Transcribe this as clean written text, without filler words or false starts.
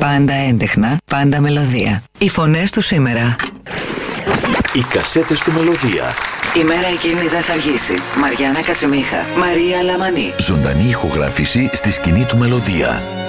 Πάντα έντεχνα, πάντα μελωδία. Οι φωνές του σήμερα. Οι κασέτες του Μελωδία. Η μέρα εκείνη δεν θα αργήσει. Μαριάννα Κατσιμίχα, Μαρία Λαμανή. Ζωντανή ηχογράφηση στη σκηνή του Μελωδία.